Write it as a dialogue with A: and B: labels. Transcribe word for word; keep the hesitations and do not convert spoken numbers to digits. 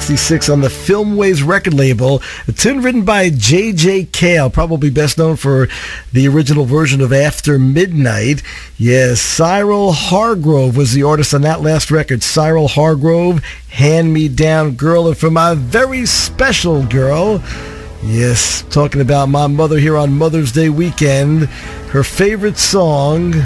A: sixty-six on the Filmways record label. A tune written by J J Cale, probably best known for the original version of After Midnight. Yes, Cyril Hargrove was the artist on that last record. Cyril Hargrove, Hand Me Down Girl. And for my very special girl, yes, talking about my mother here on Mother's Day weekend, her favorite song